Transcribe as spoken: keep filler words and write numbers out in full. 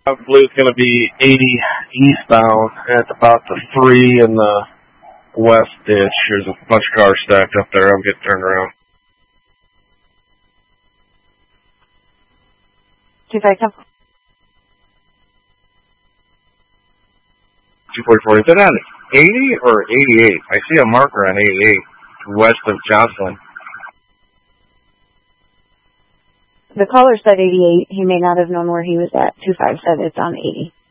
I believe it's going to be eighty eastbound at about the three in the west ditch. There's a bunch of cars stacked up there. I'm getting turned around. two five seven. two forty-four, is that on eighty or eighty-eight? I see a marker on eighty-eight, west of Jocelyn. The caller said eighty-eight. He may not have known where he was at. two five said it's on eighty.